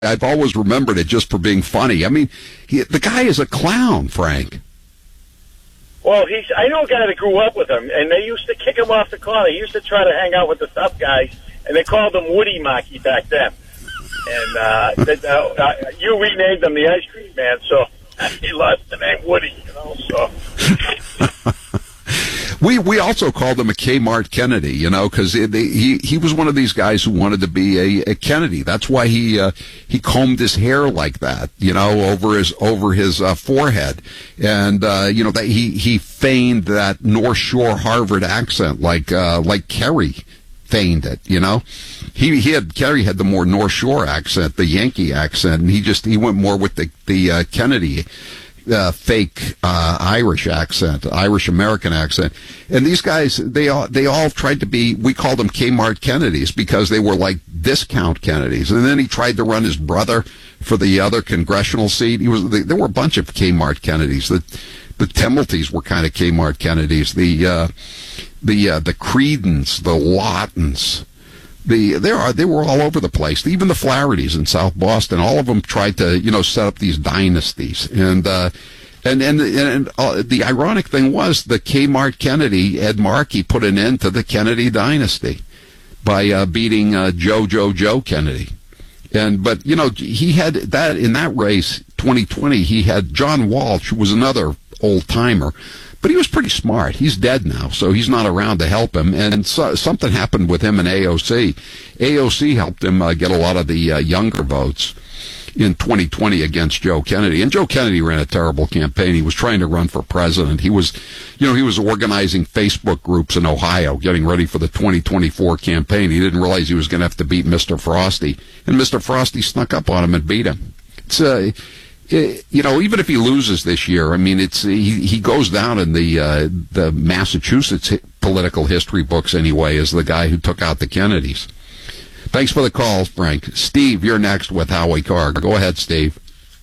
I've always remembered it just for being funny. I mean, the guy is a clown, Frank. Well, I know a guy that grew up with him, and they used to kick him off the corner. He used to try to hang out with the tough guys, and they called him Woody Mackey back then. And you renamed him the Ice Cream Man, so he lost the name Woody, so... We also called him a Kmart Kennedy, because he was one of these guys who wanted to be a Kennedy. That's why he combed his hair like that, over his forehead, and that he feigned that North Shore Harvard accent like Kerry feigned it. Kerry had the more North Shore accent, the Yankee accent, and he went more with the Kennedy. Fake Irish accent, Irish American accent, and these guys they all tried to be. We called them Kmart Kennedys because they were like discount Kennedys. And then he tried to run his brother for the other congressional seat. There were a bunch of Kmart Kennedys. The Temmeltys were kind of Kmart Kennedys. The Creedens, the Laughtons. They were all over the place. Even the Flahertys in South Boston, all of them tried to, set up these dynasties. And the ironic thing was the Kmart Kennedy, Ed Markey, put an end to the Kennedy dynasty by beating Joe Kennedy. But he had that in that race, 2020. He had John Walsh, who was another old timer. But he was pretty smart. He's dead now, so he's not around to help him. And something happened with him and AOC. AOC helped him get a lot of the younger votes in 2020 against Joe Kennedy. And Joe Kennedy ran a terrible campaign. He was trying to run for president. He was organizing Facebook groups in Ohio, getting ready for the 2024 campaign. He didn't realize he was going to have to beat Mr. Frosty. And Mr. Frosty snuck up on him and beat him. It's even if he loses this year, I mean, he goes down in the Massachusetts political history books anyway as the guy who took out the Kennedys. Thanks for the call, Frank. Steve, you're next with Howie Carr. Go ahead, Steve.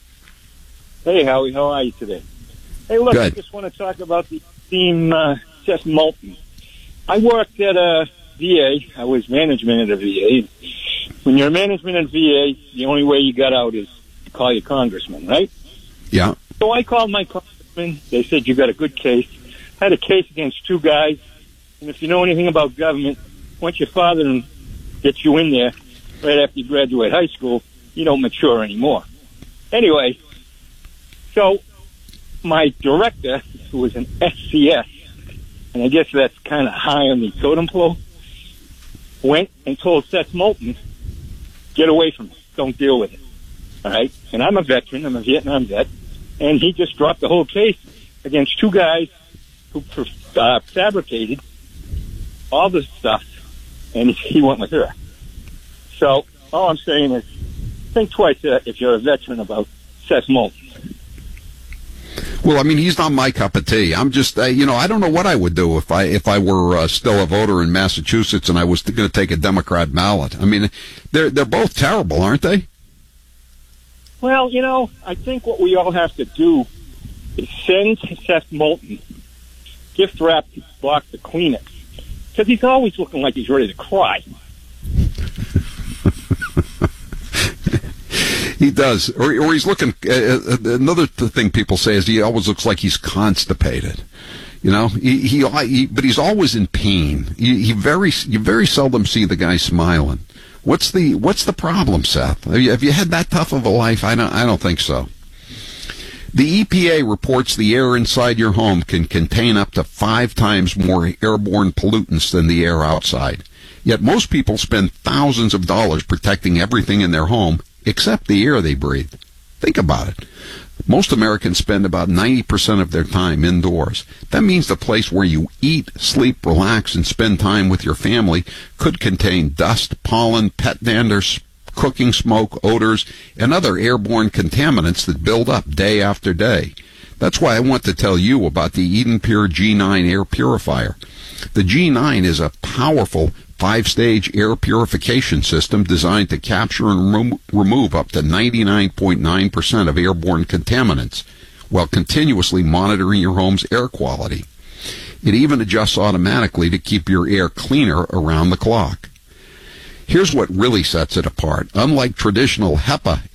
Hey, Howie, how are you today? Hey, look, Good. I just want to talk about the team Seth Moulton. I worked at a VA. I was management at a VA. When you're management at a VA, the only way you got out is call your congressman, right? Yeah. So I called my congressman. They said, you got a good case. I had a case against two guys. And if you know anything about government, once your father gets you in there right after you graduate high school, you don't mature anymore. Anyway, so my director, who was an SCS, and I guess that's kind of high on the totem pole, went and told Seth Moulton, get away from it. Don't deal with it. All right? And I'm a veteran. I'm a Vietnam vet. And he just dropped the whole case against two guys who fabricated all this stuff, and he went with her. So all I'm saying is think twice if you're a veteran about Seth Moulton. Well, I mean, he's not my cup of tea. I'm just, I don't know what I would do if I were still a voter in Massachusetts and I was going to take a Democrat ballot. I mean, they're both terrible, aren't they? Well, I think what we all have to do is send Seth Moulton gift wrapped box of Kleenex, because he's always looking like he's ready to cry. He does, or he's looking. Another thing people say is he always looks like he's constipated. But he's always in pain. You very seldom see the guy smiling. What's the problem, Seth? Have you had that tough of a life? I don't think so. The EPA reports the air inside your home can contain up to 5 times more airborne pollutants than the air outside. Yet most people spend thousands of dollars protecting everything in their home except the air they breathe. Think about it. Most Americans spend about 90% of their time indoors. That means the place where you eat, sleep, relax, and spend time with your family could contain dust, pollen, pet dander, cooking smoke, odors, and other airborne contaminants that build up day after day. That's why I want to tell you about the Eden Pure G9 air purifier. The G9 is a powerful 5-stage air purification system designed to capture and remove up to 99.9% of airborne contaminants while continuously monitoring your home's air quality. It even adjusts automatically to keep your air cleaner around the clock. Here's what really sets it apart. Unlike traditional HEPA